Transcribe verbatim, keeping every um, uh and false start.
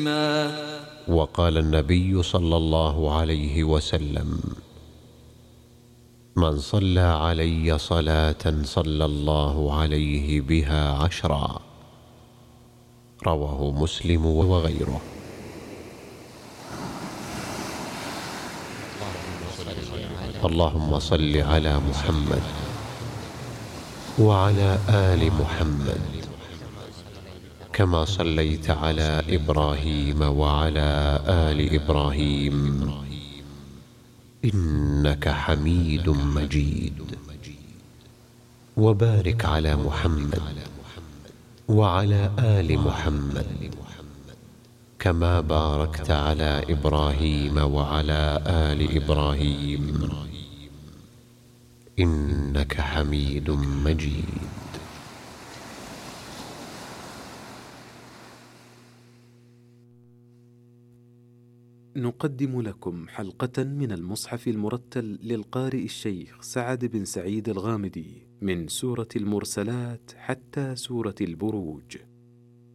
وقال النبي صلى الله عليه وسلم: من صلى علي صلاة صلى الله عليه بها عشرا. رواه مسلم وغيره. اللهم صل على محمد وعلى آل محمد كما صليت على إبراهيم وعلى آل إبراهيم إنك حميد مجيد. وبارك على محمد وعلى آل محمد كما باركت على إبراهيم وعلى آل إبراهيم إنك حميد مجيد. نقدم لكم حلقة من المصحف المرتل للقارئ الشيخ سعد بن سعيد الغامدي من سورة المرسلات حتى سورة البروج.